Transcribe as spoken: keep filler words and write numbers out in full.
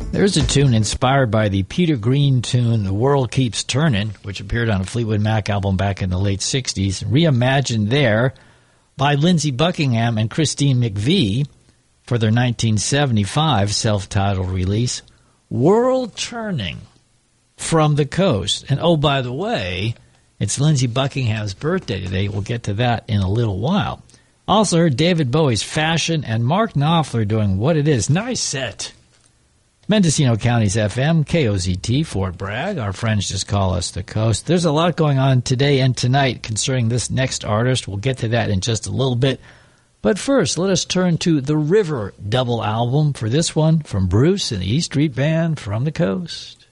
There's a tune inspired by the Peter Green tune The World Keeps Turning, which appeared on a Fleetwood Mac album back in the late sixties, reimagined there by Lindsey Buckingham and Christine McVie for their nineteen seventy-five self-titled release, World Turning from the Coast. And oh, by the way, it's Lindsey Buckingham's birthday today. We'll get to that in a little while. Also heard David Bowie's Fashion and Mark Knopfler doing What It Is. Nice set. Mendocino County's F M, K O Z T, Fort Bragg. Our friends just call us the Coast. There's a lot going on today and tonight concerning this next artist. We'll get to that in just a little bit. But first, let us turn to the River double album for this one from Bruce and the E Street Band from the Coast.